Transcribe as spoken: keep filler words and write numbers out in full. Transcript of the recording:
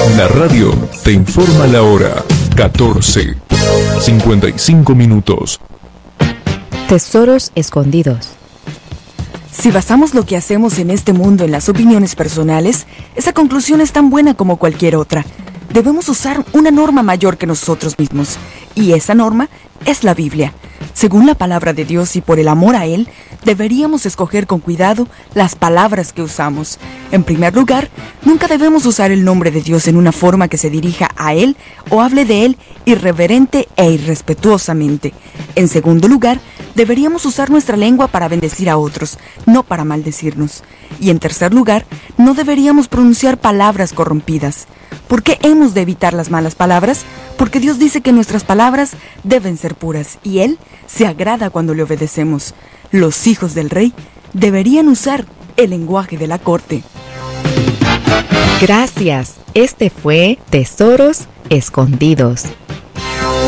La radio te informa la hora. catorce, cincuenta y cinco minutos. Tesoros escondidos. Si basamos lo que hacemos en este mundo en las opiniones personales, esa conclusión es tan buena como cualquier otra. Debemos usar una norma mayor que nosotros mismos, y esa norma es la Biblia. Según la palabra de Dios y por el amor a Él, deberíamos escoger con cuidado las palabras que usamos. En primer lugar, nunca debemos usar el nombre de Dios en una forma que se dirija a Él o hable de Él irreverente e irrespetuosamente. En segundo lugar, deberíamos usar nuestra lengua para bendecir a otros, no para maldecirnos. Y en tercer lugar, no deberíamos pronunciar palabras corrompidas. ¿Por qué hemos de evitar las malas palabras? Porque Dios dice que nuestras palabras deben ser puras y Él se agrada cuando le obedecemos. Los hijos del rey deberían usar el lenguaje de la corte. Gracias. Este fue Tesoros Escondidos.